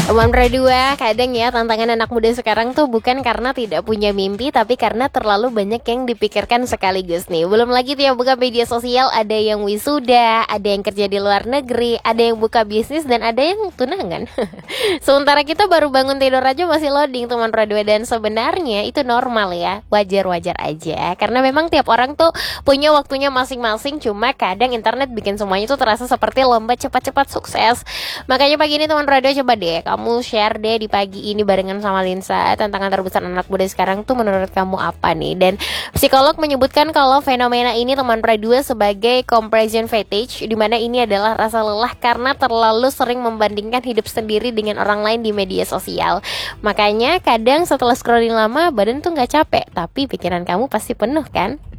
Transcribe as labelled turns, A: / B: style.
A: Teman berdua, kadang ya tantangan anak muda sekarang tuh bukan karena tidak punya mimpi, tapi karena terlalu banyak yang dipikirkan sekaligus nih. Belum lagi tuh yang buka media sosial, ada yang wisuda, ada yang kerja di luar negeri, ada yang buka bisnis, dan ada yang tunangan. Sementara kita baru bangun tidur aja masih loading teman berdua. Dan sebenarnya itu normal ya, wajar-wajar aja. Karena memang tiap orang tuh punya waktunya masing-masing. Cuma kadang internet bikin semuanya tuh terasa seperti lomba cepat-cepat sukses. Makanya pagi ini teman radio coba deh kamu share deh di pagi ini barengan sama Linsa, tantangan terbesar anak muda sekarang tuh menurut kamu apa nih? Dan psikolog menyebutkan kalau fenomena ini teman radio sebagai comparison fatigue, di mana ini adalah rasa lelah karena terlalu sering membandingkan hidup sendiri dengan orang lain di media sosial. Makanya kadang setelah scrolling lama badan tuh nggak capek, tapi pikiran kamu pasti penuh kan?